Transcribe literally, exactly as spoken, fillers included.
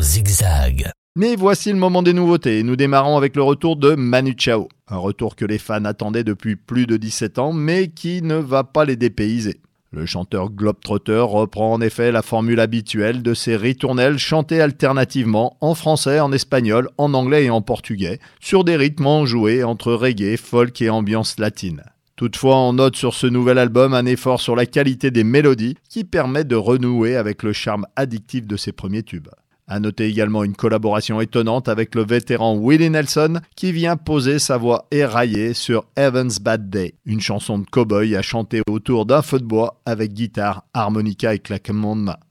zigzag. Mais voici le moment des nouveautés. Nous démarrons avec le retour de Manu Chao. Un retour que les fans attendaient depuis plus de dix-sept ans, mais qui ne va pas les dépayser. Le chanteur globetrotter reprend en effet la formule habituelle de ses ritournelles chantés alternativement en français, en espagnol, en anglais et en portugais, sur des rythmes enjoués entre reggae, folk et ambiance latine. Toutefois, on note sur ce nouvel album un effort sur la qualité des mélodies qui permet de renouer avec le charme addictif de ses premiers tubes. À noter également une collaboration étonnante avec le vétéran Willie Nelson qui vient poser sa voix éraillée sur Heaven's Bad Day, une chanson de cow-boy à chanter autour d'un feu de bois avec guitare, harmonica et claquement de mains.